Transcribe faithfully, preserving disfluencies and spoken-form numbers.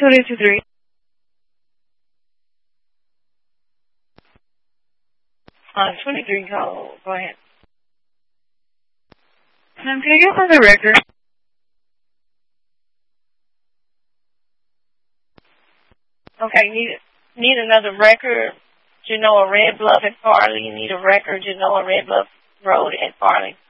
two two three. Uh, twenty-three call. Go ahead. Um, can I get on the record? Okay, need need another record. Genoa Red Bluff at Farley. You need a record. Genoa Red Bluff Road at Farley.